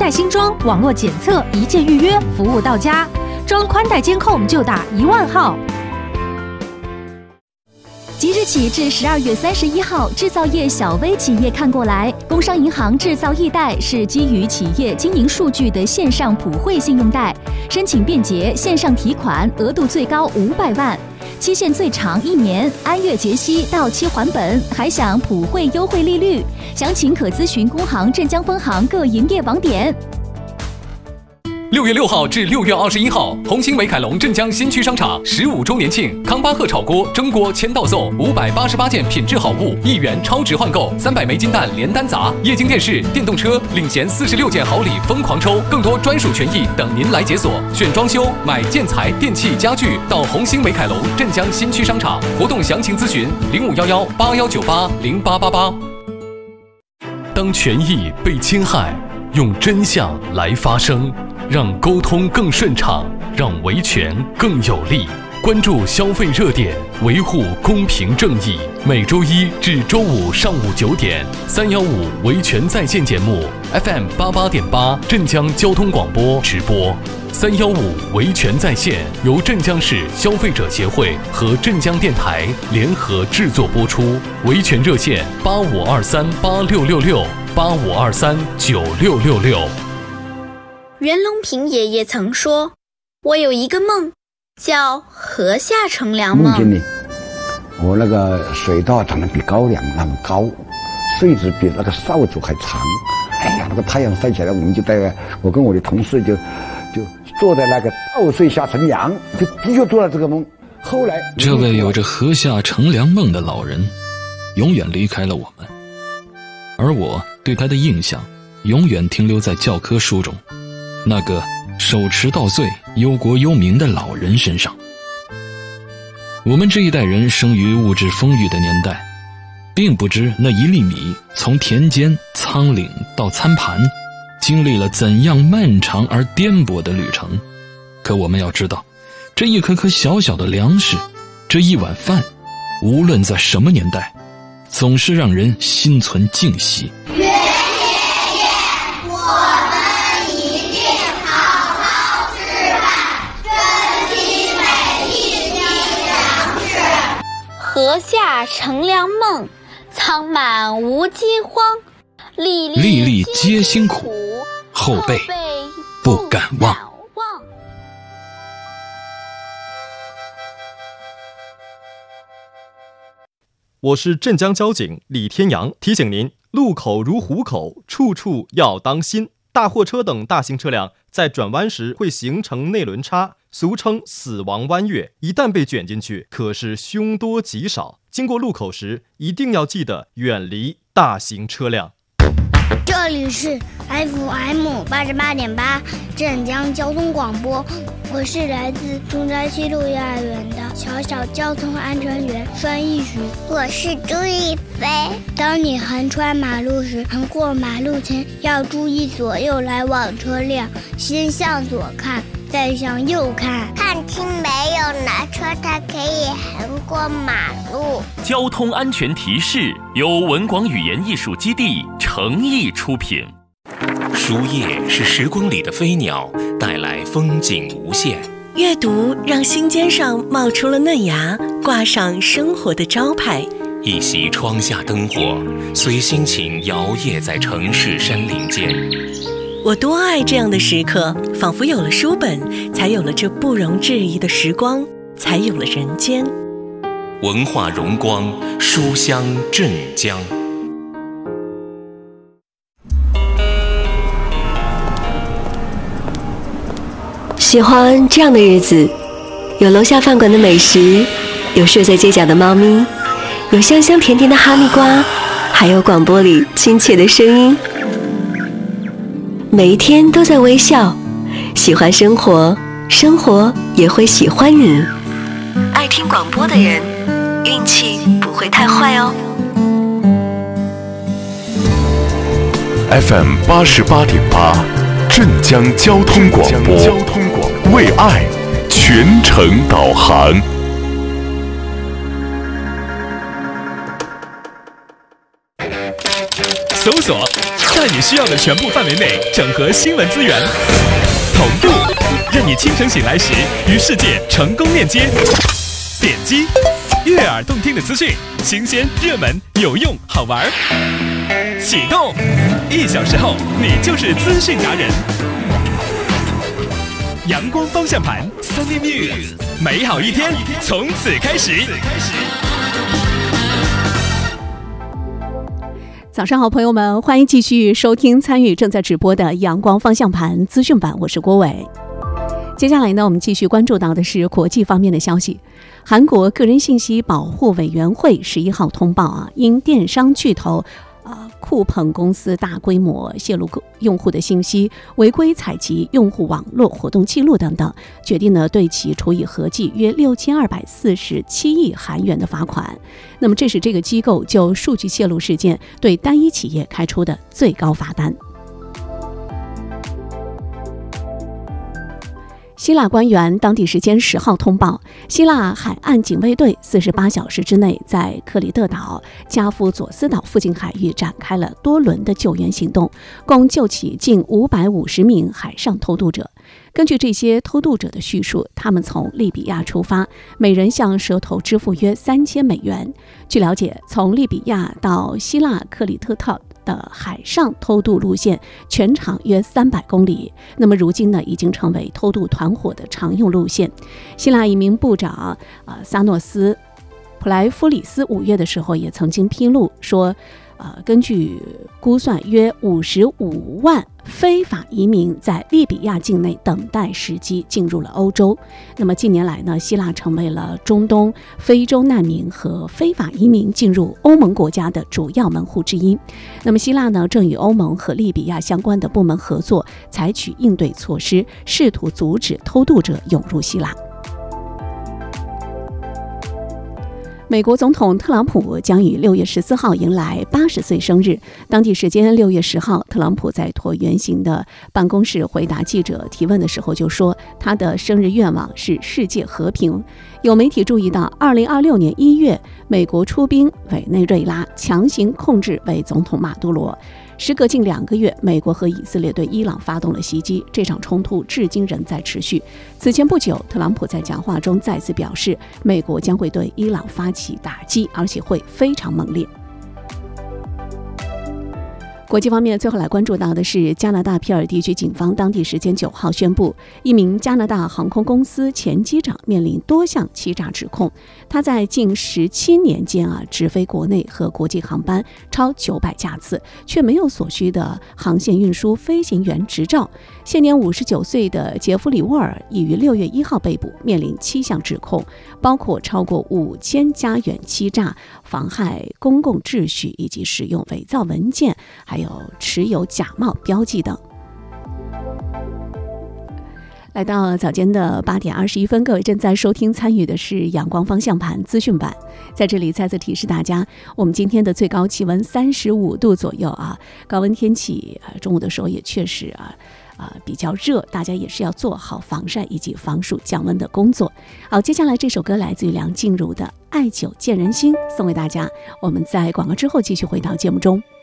带新装，网络检测，一键预约，服务到家。装宽带监控就打10000号。 即日起至12月31号，制造业小微企业看过来，工商银行制造易贷是基于企业经营数据的线上普惠信用贷，申请便捷，线上提款，额度最高500万，期限最长1年，按月结息，到期还本，还享普惠优惠利率。详情可咨询工行镇江分行各营业网点。 6月6号至6月21号，红星美凯龙镇江新区商场15周年庆，康巴赫炒锅、蒸锅签到送588件品质好物，1元超值换购，300枚金蛋连单砸，液晶电视、电动车领衔46件好礼疯狂抽，更多专属权益等您来解锁。选装修、买建材、电器、家具，到红星美凯龙镇江新区商场。活动详情咨询051181980888。当权益被侵害，用真相来发声。让沟通更顺畅，让维权更有力。关注消费热点，维护公平正义。每周一至周五上午9点，315维权在线节目 FM 88.8镇江交通广播直播。315维权在线由镇江市消费者协会和镇江电台联合制作播出。维权热线85238666，85239666。 袁隆平爷爷曾说：“我有一个梦，叫河下乘凉梦。” 梦见呢，我那个水稻长得比高粱那么高，穗子比那个扫帚还长。哎呀，那个太阳晒起来，我跟我的同事就坐在那个稻穗下乘凉，就做了这个梦。后来， 这位有着河下乘凉梦的老人，永远离开了我们，而我对他的印象，永远停留在教科书中。那个手持稻穗忧国忧民的老人身上。我们这一代人生于物质丰裕的年代，并不知那1粒米从田间仓廪到餐盘经历了怎样漫长而颠簸的旅程。可我们要知道，这一颗颗小小的粮食，这一碗饭，无论在什么年代，总是让人心存敬惜。 河下乘凉梦，仓满无饥荒，粒粒皆辛苦，后辈不敢忘。 我是镇江交警李天阳，提醒您：路口如虎口，处处要当心。大货车等大型车辆在转弯时会形成内轮差，俗称死亡弯月，一旦被卷进去，可是凶多吉少。经过路口时，一定要记得远离大型车辆。 这里是 FM 88.8镇江交通广播，我是来自中山西路幼儿园的小小交通安全员孙艺许。 我是朱一飞。 当你横穿马路时，横过马路前要注意左右来往车辆，先向左看，再向右看， 看清没有哪车它可以横过马路。 交通安全提示由文广语言艺术基地诚意出品。 书页是时光里的飞鸟，带来风景无限。 阅读让心尖上冒出了嫩芽，挂上生活的招牌。 一袭窗下灯火，随心情摇曳在城市山林间。 我多爱这样的时刻，仿佛有了书本，才有了这不容置疑的时光，才有了人间。 文化荣光，书香镇江。 喜欢这样的日子，有楼下饭馆的美食，有睡在街角的猫咪，有香香甜甜的哈密瓜，还有广播里亲切的声音。每一天都在微笑，喜欢生活，生活也会喜欢你。爱听广播的人，运气不会太坏哦。 FM 88.8镇江交通广播，为爱全程导航。 搜索在在你需要的全部范围内整合新闻资源，同步任你清晨醒来时与世界成功链接。点击悦耳动听的资讯，新鲜热门有用好玩。启动，1小时后你就是资讯达人。阳光方向盘 Sunny News， 美好一天从此开始。 早上好，朋友们，欢迎继续收听参与正在直播的阳光方向盘资讯版，我是郭伟。接下来呢，我们继续关注到的是国际方面的消息。韩国个人信息保护委员会11号通报因电商巨头酷朋公司大规模泄露用户的信息、违规采集用户网络活动记录等等，决定呢对其处以合计约6247亿韩元的罚款。那么这是这个机构就数据泄露事件对单一企业开出的最高罚单。希腊官员当地时间10号通报，希腊海岸警卫队48小时之内在克里特岛、加夫佐斯岛附近海域展开了多轮的救援行动，共救起近550名海上偷渡者。根据这些偷渡者的叙述，他们从利比亚出发，每人向蛇头支付约3000美元。据了解，从利比亚到希腊克里特岛的海上偷渡路线全长约300公里，那么如今呢，已经成为偷渡团伙的常用路线。希腊移民部长萨诺斯普莱夫里斯5月的时候也曾经披露说，根据估算，约55万非法移民在利比亚境内等待时机进入了欧洲。那么近年来呢，希腊成为了中东、非洲难民和非法移民进入欧盟国家的主要门户之一。那么希腊呢，正与欧盟和利比亚相关的部门合作，采取应对措施，试图阻止偷渡者涌入希腊。美国总统特朗普将于6月14号迎来80岁生日。当地时间6月10号，特朗普在椭圆形的办公室回答记者提问的时候就说，他的生日愿望是世界和平。有媒体注意到，2026年1月，美国出兵委内瑞拉，强行控制为总统马杜罗。时隔近2个月，美国和以色列对伊朗发动了袭击，这场冲突至今仍在持续。此前不久，特朗普在讲话中再次表示，美国将会对伊朗发起打击，而且会非常猛烈。国际方面，最后来关注到的是加拿大皮尔地区警方当地时间9号宣布，一名加拿大航空公司前机长面临多项欺诈指控。他在近17年间直飞国内和国际航班超900架次，却没有所需的航线运输飞行员执照。现年59岁的杰弗里沃尔已于6月1号被捕，面临7项指控，包括超过5000加元欺诈、妨害公共秩序以及使用伪造文件，还有持有假冒标记等。来到早间的8点21分，各位正在收听参与的是阳光方向盘资讯版。在这里再次提示大家，我们今天的最高气温35度左右高温天气中午的时候也确实比较热，大家也是要做好防晒以及防暑降温的工作。好，接下来这首歌来自于梁静茹的《爱久见人心》，送给大家。我们在广告之后继续回到节目中。